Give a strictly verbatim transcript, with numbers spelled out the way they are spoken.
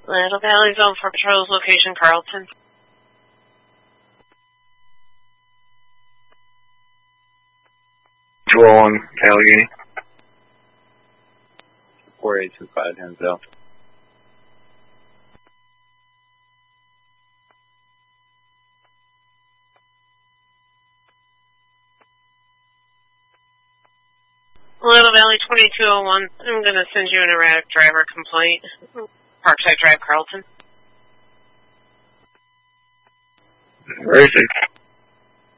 Little Valley Zone for Patrol's location, Carlton. two oh one, Allegheny. four eight two five, Hinsdale. Little Valley twenty-two oh one, I'm going to send you an erratic driver complaint. Parkside Drive, Carlton. Where is it?